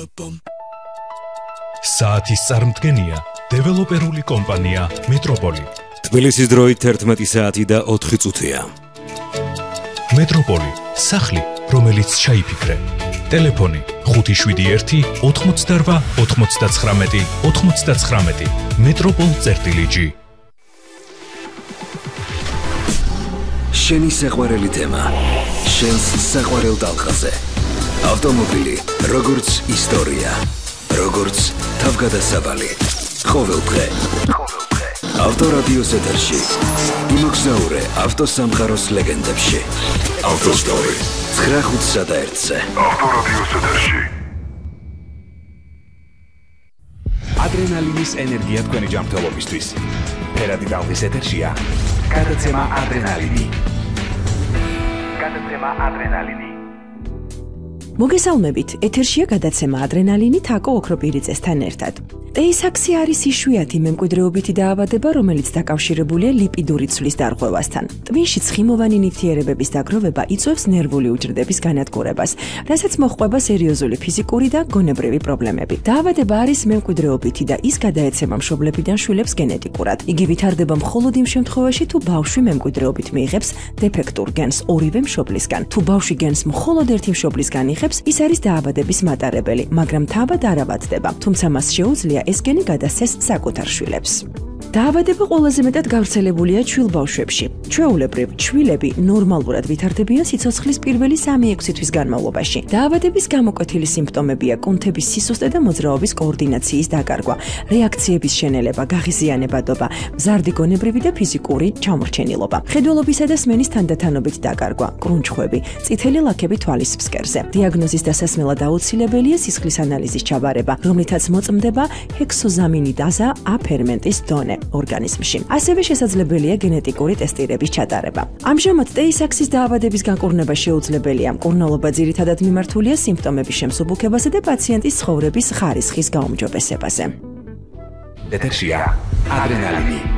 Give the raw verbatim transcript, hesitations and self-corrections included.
საათის წარმდგენია დეველოპერული კომპანია მეტროპოლი. თბილისის დროით ერთმეტი საათი და ოთხი წუთია. მეტროპოლი, სახლი, რომელიც ჩაიფიქრე. ტელეფონი ხუთი შვიდი ერთი ოთხმოცდარვა ოთხმოცდაცხრამეტი ოთხმოცდაცხრამეტი. მეტროპოლ წერტილი ჯი. შენი საყვარელი თემა, შენს საყვარელ ტალღაზე. ავტომობილი, როგორც ისტორია, როგორც თავგადასავალი. ყოველდღე. ავტორადიოს ეთერში. იმოგზაურე ავტოსამყაროს ლეგენდებში. ავტოსტორი ცხრა ხუთსა და ერთზე. ავტორადიოს ეთერში. ადრენალინის ენერგია თქვენი ჯანმრთელობისთვის. ფერადი ტალღის ეთერშია. გადაცემა ადრენალინი. გადაცემა ადრენალინი. მოგესალმებით, ეთერშია გადაცემა ადრენალინი თაკო ოქროპირიძესთან ერთად. ტეისაქსი არის იშვიათი მემკვიდრეობითი დაავადება, რომელიც დაკავშირებულია ლიპიდური ცვლის დარღვევასთან. ტვინში ცხიმოვანი ნივთიერებების დაგროვება იწვევს ნერვული უჯრედების განადგურებას, რასაც მოჰყვება სერიოზული ფიზიკური და გონებრივი პრობლემები. დაავადება არის მემკვიდრეობითი და ის გადაეცემა მშობლებიდან შვილებს გენეტიკურად. იგი ვითარდება მხოლოდ იმ შემთხვევაში, თუ ბავშვი მემკვიდრეობით მიიღებს დეფექტურ გენს ორივე მშობლისგან. თუ ბავშვი გენს მხოლოდ ერთი მშობლისგან იღებს, ის არის დაავადების მატარებელი, მაგრამ თავად არ ავადდება, თუმცა მას შეუძლია ეს გენი გადასცეს საკუთარ შვილებს. დაავადება ყველაზე მეტად გავრცელებულია ჩვილ ბავშვებში. ჩვეულებრივ, ჩვილები ნორმალურად ვითარდებიან სიცოცხლის პირველი სამი ექვსი თვის განმავლობაში. დაავადების გამოკვეთილი სიმპტომებია კუნთების სისუსტე და მოძრაობის კოორდინაციის დაკარგვა, რეაქციების შენელება, გაღიზიანებადობა, მზარდი გონებრივი და ფიზიკური ჩამორჩენილობა, ხედველობისა და სმენის თანდათანობით დაკარგვა, კრუნჩხვები, წითელი ლაქები თვალის ფსკერზე. დიაგნოზის დასასმელად აუცილებელია სისხლის ანალიზის ჩაბარება, რომლითაც მოწმდება ჰექსოზამინიდაზა A ფერმენტის დონე ორგანიზმში. ასევე შესაძლებელია გენეტიკური ტესტირების ჩატარება. ამჟამად ტეისაქსის დაავადების განკურნება შეუძლებელია. მკურნალობა ძირითადად მიმართულია სიმპტომების შემსუბუქებასა და პაციენტის ცხოვრების ხარისხის გაუმჯობესებაზე. ეთერშია ადრენალინი.